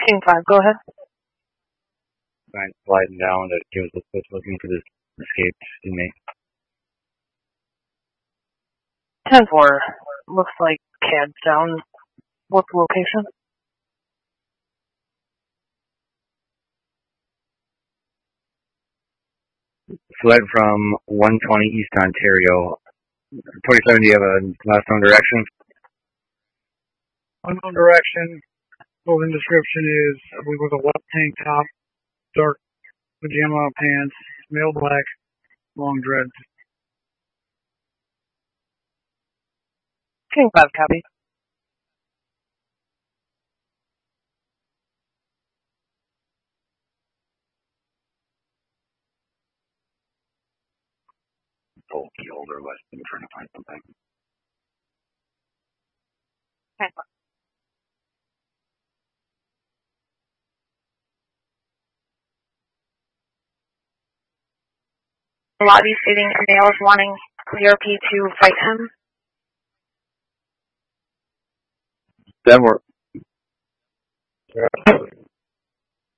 King 5, go ahead. Fine, sliding down to give us a push looking for this escaped inmate. 10-4. Looks like CAD's down. What's the location? Fled from 120 East Ontario. 27, do you have a last known direction? Unknown direction. Clothing description is, I believe, with a white tank top, dark pajama pants, male black, long dreads. King 5, copy. Full key holder list. I'm trying to find something. Okay. Lobby stating a male is wanting CRP to fight him. Then we're